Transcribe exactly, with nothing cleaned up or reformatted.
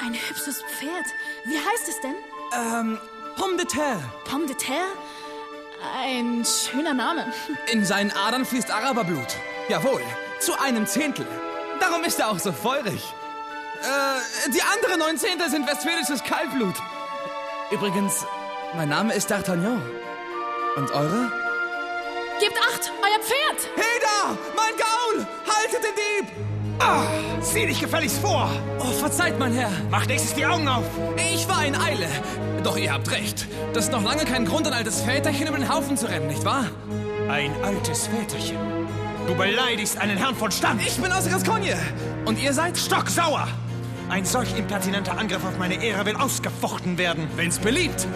Ein hübsches Pferd. Wie heißt es denn? Ähm, Pomme de Terre. Pomme de Terre? Ein schöner Name. In seinen Adern fließt Araberblut. Jawohl, zu einem Zehntel. Darum ist er auch so feurig. Äh, die anderen neun Zehntel sind westfälisches Kaltblut. Übrigens, mein Name ist D'Artagnan. Und eure? Gebt acht, euer Pferd! Heda, mein Gaul! Haltet den Dieb! Ah, sieh dich gefälligst vor! Oh, verzeiht, mein Herr. Mach nächstes die Augen auf! Ich war in Eile. Doch ihr habt recht. Das ist noch lange kein Grund, ein altes Väterchen über den Haufen zu rennen, nicht wahr? Ein altes Väterchen. Du beleidigst einen Herrn von Stand. Ich bin aus Gascogne. Und ihr seid? Stocksauer! Ein solch impertinenter Angriff auf meine Ehre will ausgefochten werden. Wenn's beliebt.